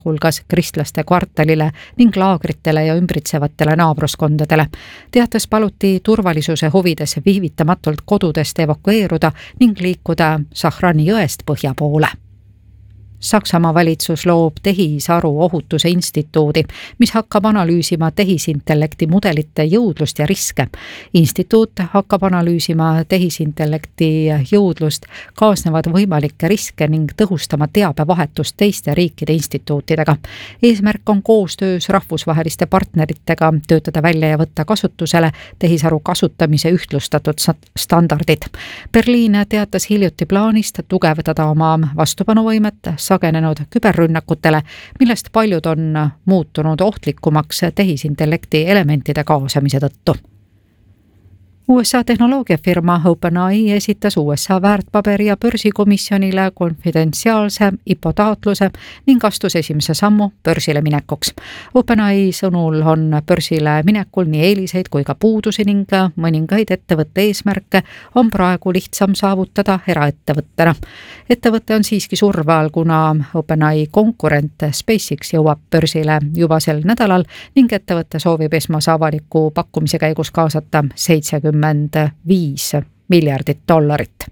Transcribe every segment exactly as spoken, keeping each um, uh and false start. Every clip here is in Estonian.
hulgas kristlaste kvartalile ning laagritele ja ümbritsevatele naabruskondadele. Teates paluti turvalisuse huvides viivitamatult kodudest evakueeruda ning liikuda Sahrani jõest põhja poole. Saksamaa valitsus loob tehisaru ohutuse instituudi, mis hakkab analüüsima tehisintellekti mudelite jõudlust ja riske. Instituut hakkab analüüsima tehisintellekti jõudlust, kaasnevad võimalikke riske ning tõhustama teabevahetust teiste riikide instituutidega. Eesmärk on koostöös rahvusvaheliste partneritega töötada välja ja võtta kasutusele tehisaru kasutamise ühtlustatud standardid. Berliin teatas hiljuti plaanist tugevdada oma vastupanuvõimet sagenenud küberrünnakutele, millest paljud on muutunud ohtlikumaks tehisintellekti elementide kaasamise tõttu. U S A tehnoloogiafirma OpenAI esitas U S A väärtpaberi- ja börsikomisjonile konfidentsiaalse I P O taotluse ning astus esimese sammu börsile minekuks. OpenAI sõnul on börsile minekul nii eeliseid kui ka puudusi ning mõningaid ettevõtte eesmärke on praegu lihtsam saavutada eraettevõttena. Ettevõtte on siiski surve all, kuna OpenAI konkurent SpaceX jõuab börsile juba sel nädalal ning ettevõtte soovib esmase avaliku pakkumise käigus kaasata seitsekümmend viis miljardit dollarit.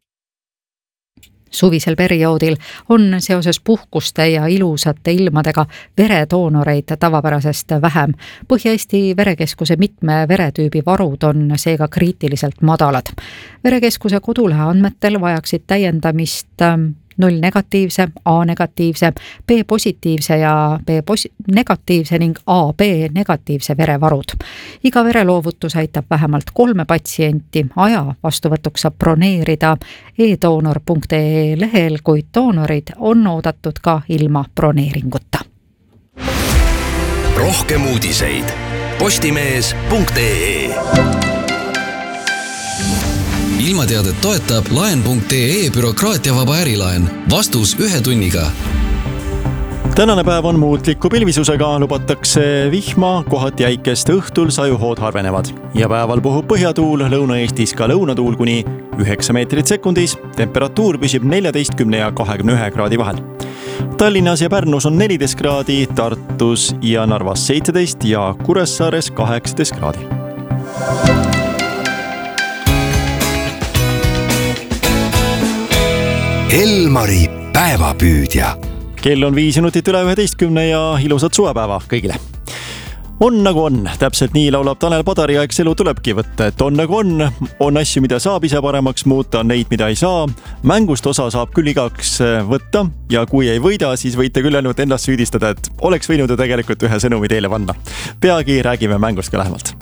Suvisel perioodil on seoses puhkuste ja ilusate ilmadega veredoonoreid tavapärasest vähem. Põhja-Eesti verekeskuse mitme veretüübi varud on seega kriitiliselt madalad. Verekeskuse kodulehe andmetel vajaksid täiendamist null negatiivse, A negatiivse, B positiivse ja B negatiivse ning A B negatiivse verevarud. Iga vereloovutus aitab vähemalt kolme patsienti. Aja vastuvõtuks saab broneerida e doonor punkt e e lehel, kuid doonorid on oodatud ka ilma broneeringuta. Rohkem uudiseid postimees punkt e e. Ilmateadet toetab laen punkt e e bürokraatiavaba ärilaen. Vastus ühe tunniga. Tänane päev on muutliku pilvisusega, lubatakse vihma, kohati jäikest, õhtul sajuhood harvenevad. Ja päeval puhub põhjatuul, Lõuna-Eestis ka lõunatuul kuni üheksa meetrit sekundis. Temperatuur püsib neljateistkümne ja kahekümne ühe kraadi vahel. Tallinnas ja Pärnus on neliteist kraadi, Tartus ja Narvas seitseteist ja Kuressaares kaheksateist kraadi. Elmari päevapüüdja. Kell on viis minutit üle üheteistkümne ja ilusat suvepäeva kõigile. On nagu on, täpselt nii laulab Tanel Padari, aeg elu tulebki võtta, et on nagu on, on asju, mida saab ise paremaks muuta, on neid, mida ei saa. Mängust osa saab küll igaks võtta ja kui ei võida, siis võite küll ainult ennast süüdistada, et oleks võinud ju tegelikult ühe sõnumi teile panna. Peagi räägime mängust ka lähemalt.